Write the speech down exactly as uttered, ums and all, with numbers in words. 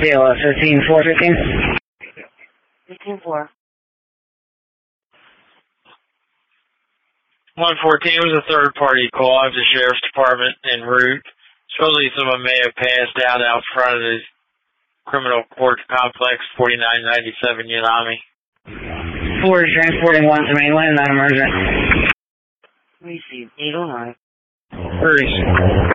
deal, uh, fifteen four fifteen? fifteen four. one fourteen was a third-party call of the Sheriff's Department en route. Supposedly someone may have passed out out front of the criminal court complex, forty-nine ninety-seven Yanami. Ford transporting one to mainland, non-emergent. Received eight oh nine. Hurry.